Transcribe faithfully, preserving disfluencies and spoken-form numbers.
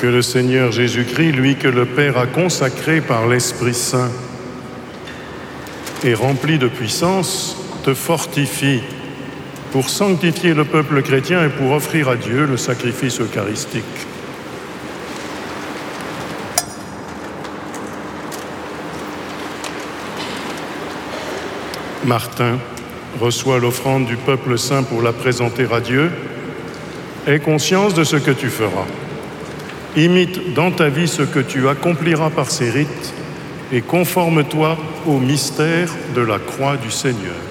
Que le Seigneur Jésus-Christ, lui que le Père a consacré par l'Esprit Saint et rempli de puissance, te fortifie pour sanctifier le peuple chrétien et pour offrir à Dieu le sacrifice eucharistique. Martin reçoit l'offrande du peuple saint pour la présenter à Dieu. Aie conscience de ce que tu feras. Imite dans ta vie ce que tu accompliras par ces rites et conforme-toi au mystère de la croix du Seigneur.